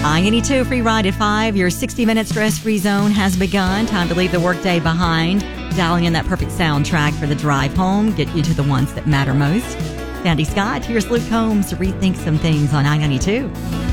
I-82 free ride at 5. Your 60-minute stress-free zone has begun. Time to leave the workday behind. Dialing in that perfect soundtrack for the drive home. Get you to the ones that matter most. Sandy Scott, here's Luke Combs to rethink some things on I-92.